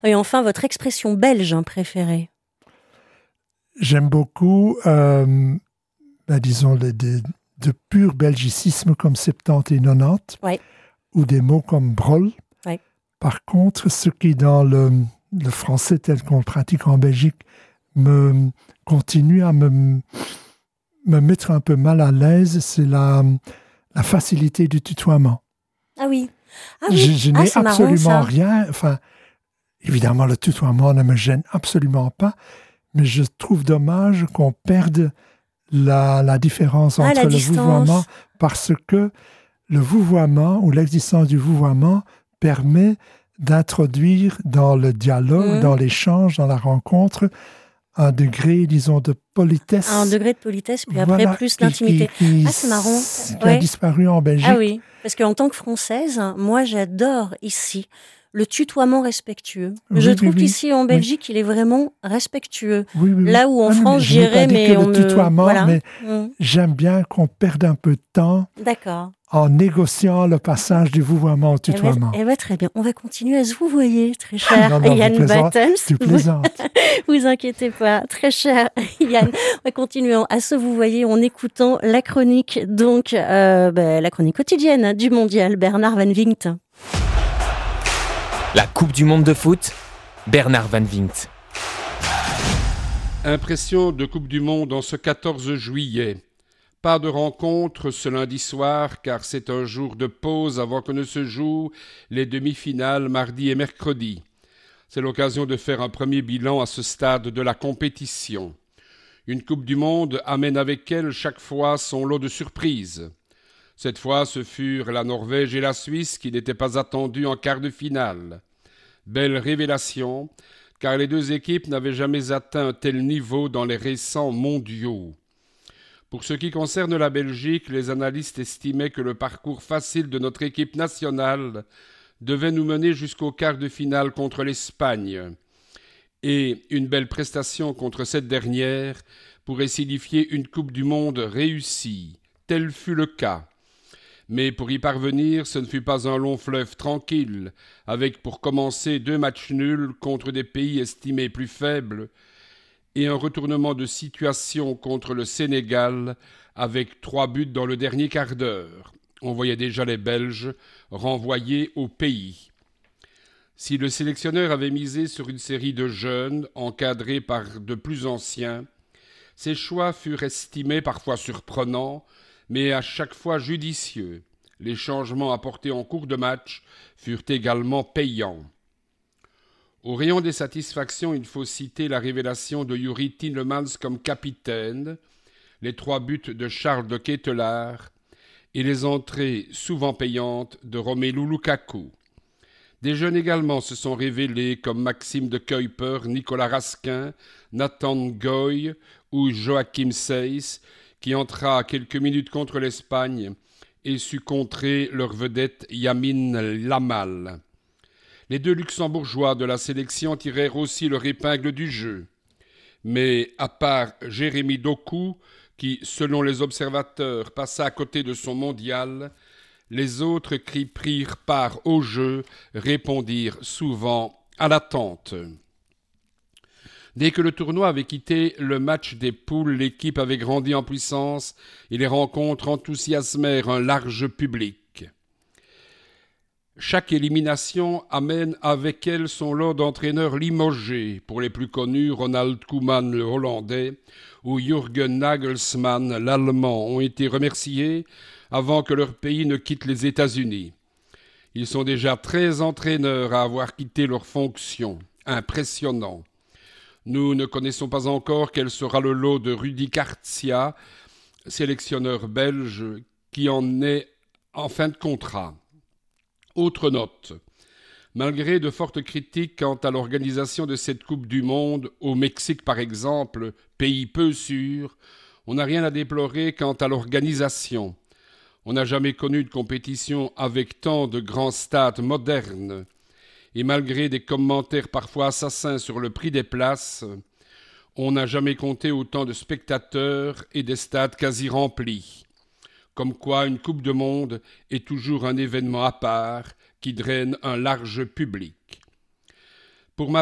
Et enfin, votre expression belge préférée? J'aime beaucoup, disons, de pur belgicisme comme 70 et 90, Ouais. ou des mots comme brol. Ouais. Par contre, ce qui, dans le français tel qu'on le pratique en Belgique, continue à me mettre un peu mal à l'aise, c'est la facilité du tutoiement. Ah oui. Ah oui. Je n'ai c'est absolument marrant, ça. rien. Enfin, évidemment, le tutoiement ne me gêne absolument pas, mais je trouve dommage qu'on perde la différence entre le vouvoiement, parce que le vouvoiement ou l'existence du vouvoiement permet d'introduire dans le dialogue, dans l'échange, dans la rencontre, un degré, disons, de politesse. Un degré de politesse, puis après plus d'intimité. C'est marrant. Qui a disparu en Belgique. Ah oui, parce qu'en tant que Française, moi j'adore ici le tutoiement respectueux. Je trouve qu'ici en Belgique, il est vraiment respectueux. Là où en France, j'irais, mais on tutoiement, voilà. Mais j'aime bien qu'on perde un peu de temps. D'accord. En négociant le passage du vouvoiement au tutoiement. Très bien. On va continuer à se vouvoyer, très cher Yann Battens. Tu plaisantes. Vous inquiétez pas, très cher Yann. On va continuer à se vouvoyer en écoutant la chronique, donc la chronique quotidienne du mondial, Bernard Van Vingt. La Coupe du monde de foot, Bernard Van Vingt. Impression de Coupe du monde en ce 14 juillet. Pas de rencontre ce lundi soir car c'est un jour de pause avant que ne se jouent les demi-finales mardi et mercredi. C'est l'occasion de faire un premier bilan à ce stade de la compétition. Une Coupe du monde amène avec elle chaque fois son lot de surprises. Cette fois, ce furent la Norvège et la Suisse qui n'étaient pas attendues en quart de finale. Belle révélation, car les deux équipes n'avaient jamais atteint un tel niveau dans les récents mondiaux. Pour ce qui concerne la Belgique, les analystes estimaient que le parcours facile de notre équipe nationale devait nous mener jusqu'au quart de finale contre l'Espagne. Et une belle prestation contre cette dernière pourrait signifier une Coupe du monde réussie. Tel fut le cas. Mais pour y parvenir, ce ne fut pas un long fleuve tranquille, avec pour commencer 2 matchs nuls contre des pays estimés plus faibles, et un retournement de situation contre le Sénégal avec 3 buts dans le dernier quart d'heure. On voyait déjà les Belges renvoyés au pays. Si le sélectionneur avait misé sur une série de jeunes encadrés par de plus anciens, ses choix furent estimés parfois surprenants, mais à chaque fois judicieux. Les changements apportés en cours de match furent également payants. Au rayon des satisfactions, il faut citer la révélation de Yuri Tielemans comme capitaine, les 3 buts de Charles de Ketelaar et les entrées souvent payantes de Romelu Lukaku. Des jeunes également se sont révélés comme Maxime de Kuyper, Nicolas Raskin, Nathan Goy ou Joachim Seyss, qui entra quelques minutes contre l'Espagne et sut contrer leur vedette Yamin Lamal. Les 2 luxembourgeois de la sélection tirèrent aussi leur épingle du jeu. Mais à part Jérémy Doku, qui, selon les observateurs, passa à côté de son mondial, les autres qui prirent part au jeu répondirent souvent à l'attente. Dès que le tournoi avait quitté le match des poules, l'équipe avait grandi en puissance et les rencontres enthousiasmèrent un large public. Chaque élimination amène avec elle son lot d'entraîneurs limogés, pour les plus connus, Ronald Koeman le Hollandais ou Jürgen Nagelsmann l'Allemand ont été remerciés avant que leur pays ne quitte les États-Unis. Ils sont déjà 13 entraîneurs à avoir quitté leurs fonctions. Impressionnant. Nous ne connaissons pas encore quel sera le lot de Rudi Garcia, sélectionneur belge, qui en est en fin de contrat. Autre note. Malgré de fortes critiques quant à l'organisation de cette Coupe du Monde, au Mexique par exemple, pays peu sûr, on n'a rien à déplorer quant à l'organisation. On n'a jamais connu de compétition avec tant de grands stades modernes. Et malgré des commentaires parfois assassins sur le prix des places, on n'a jamais compté autant de spectateurs et des stades quasi remplis. Comme quoi une Coupe du Monde est toujours un événement à part qui draine un large public.